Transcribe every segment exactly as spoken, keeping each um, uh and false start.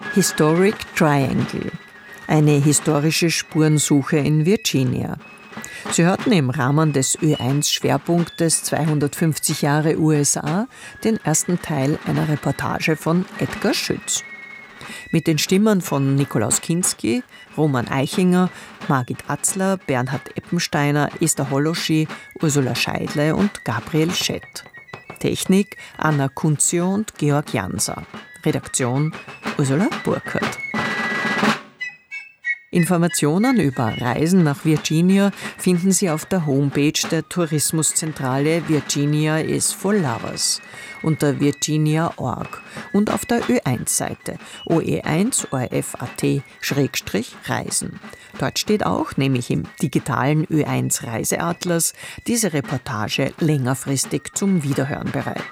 Historic Triangle, eine historische Spurensuche in Virginia. Sie hörten im Rahmen des Ö eins Schwerpunktes zweihundertfünfzig Jahre U S A den ersten Teil einer Reportage von Edgar Schütz. Mit den Stimmen von Nikolaus Kinski, Roman Eichinger, Margit Atzler, Bernhard Eppensteiner, Esther Holoschi, Ursula Scheidle und Gabriel Schett. Technik Anna Kunzio und Georg Janser. Redaktion Ursula Burkhardt. Informationen über Reisen nach Virginia finden Sie auf der Homepage der Tourismuszentrale Virginia is for Lovers unter virginia punkt org und auf der Ö eins Seite o e eins punkt o r f punkt a t Schrägstrich Reisen. Dort steht auch, nämlich im digitalen Ö eins Reiseatlas, diese Reportage längerfristig zum Wiederhören bereit.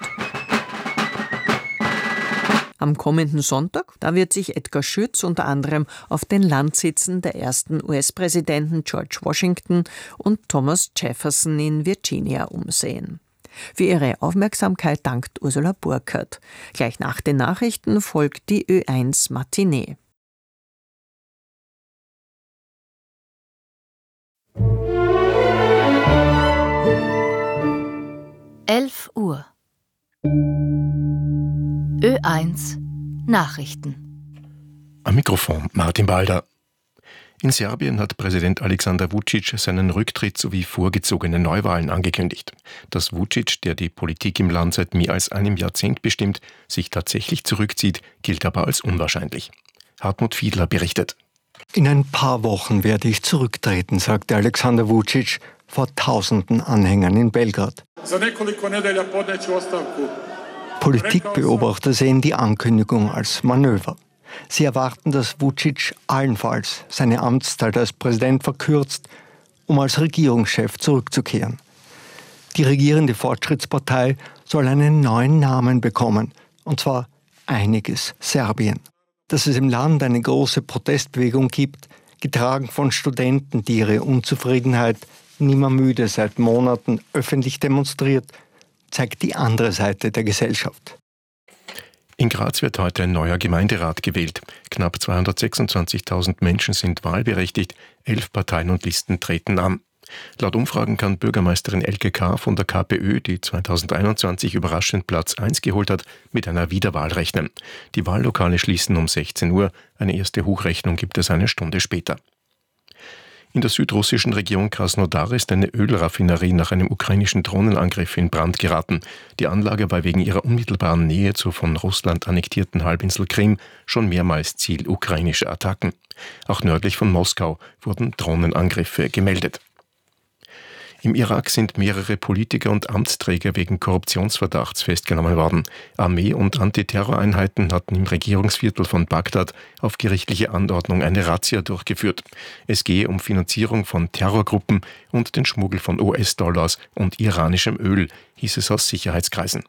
Am kommenden Sonntag, da wird sich Edgar Schütz unter anderem auf den Landsitzen der ersten U S-Präsidenten George Washington und Thomas Jefferson in Virginia umsehen. Für Ihre Aufmerksamkeit dankt Ursula Burkhardt. Gleich nach den Nachrichten folgt die Ö eins Matinee. elf Uhr. Ö eins Nachrichten. Am Mikrofon Martin Balder. In Serbien hat Präsident Aleksandar Vučić seinen Rücktritt sowie vorgezogene Neuwahlen angekündigt. Dass Vučić, der die Politik im Land seit mehr als einem Jahrzehnt bestimmt, sich tatsächlich zurückzieht, gilt aber als unwahrscheinlich. Hartmut Fiedler berichtet. In ein paar Wochen werde ich zurücktreten, sagte Aleksandar Vučić vor tausenden Anhängern in Belgrad. Politikbeobachter sehen die Ankündigung als Manöver. Sie erwarten, dass Vučić allenfalls seine Amtszeit als Präsident verkürzt, um als Regierungschef zurückzukehren. Die regierende Fortschrittspartei soll einen neuen Namen bekommen, und zwar Einiges Serbien. Dass es im Land eine große Protestbewegung gibt, getragen von Studenten, die ihre Unzufriedenheit nimmer müde seit Monaten öffentlich demonstriert, zeigt die andere Seite der Gesellschaft. In Graz wird heute ein neuer Gemeinderat gewählt. Knapp zweihundertsechsundzwanzigtausend Menschen sind wahlberechtigt, elf Parteien und Listen treten an. Laut Umfragen kann Bürgermeisterin Elke K. von der KPÖ, die zweitausendeinundzwanzig überraschend Platz eins geholt hat, mit einer Wiederwahl rechnen. Die Wahllokale schließen um sechzehn Uhr. Eine erste Hochrechnung gibt es eine Stunde später. In der südrussischen Region Krasnodar ist eine Ölraffinerie nach einem ukrainischen Drohnenangriff in Brand geraten. Die Anlage war wegen ihrer unmittelbaren Nähe zur von Russland annektierten Halbinsel Krim schon mehrmals Ziel ukrainischer Attacken. Auch nördlich von Moskau wurden Drohnenangriffe gemeldet. Im Irak sind mehrere Politiker und Amtsträger wegen Korruptionsverdachts festgenommen worden. Armee- und Antiterroreinheiten hatten im Regierungsviertel von Bagdad auf gerichtliche Anordnung eine Razzia durchgeführt. Es gehe um Finanzierung von Terrorgruppen und den Schmuggel von U S-Dollars und iranischem Öl, hieß es aus Sicherheitskreisen.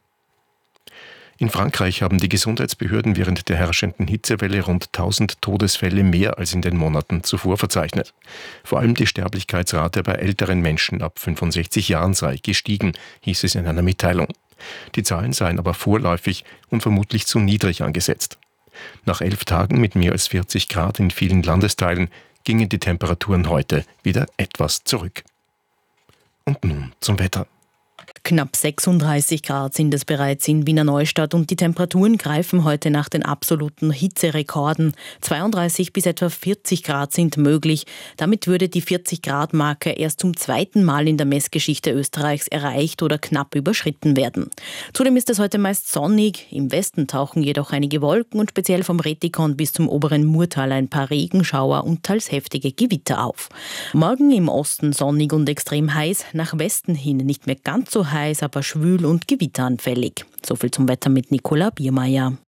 In Frankreich haben die Gesundheitsbehörden während der herrschenden Hitzewelle rund tausend Todesfälle mehr als in den Monaten zuvor verzeichnet. Vor allem die Sterblichkeitsrate bei älteren Menschen ab fünfundsechzig Jahren sei gestiegen, hieß es in einer Mitteilung. Die Zahlen seien aber vorläufig und vermutlich zu niedrig angesetzt. Nach elf Tagen mit mehr als vierzig Grad in vielen Landesteilen gingen die Temperaturen heute wieder etwas zurück. Und nun zum Wetter. Knapp sechsunddreißig Grad sind es bereits in Wiener Neustadt und die Temperaturen greifen heute nach den absoluten Hitzerekorden. zweiunddreißig bis etwa vierzig Grad sind möglich. Damit würde die vierzig-Grad-Marke erst zum zweiten Mal in der Messgeschichte Österreichs erreicht oder knapp überschritten werden. Zudem ist es heute meist sonnig. Im Westen tauchen jedoch einige Wolken und speziell vom Retikon bis zum oberen Murtal ein paar Regenschauer und teils heftige Gewitter auf. Morgen im Osten sonnig und extrem heiß, nach Westen hin nicht mehr ganz so heiß, aber schwül und gewitteranfällig. So viel zum Wetter mit Nicola Biermeier.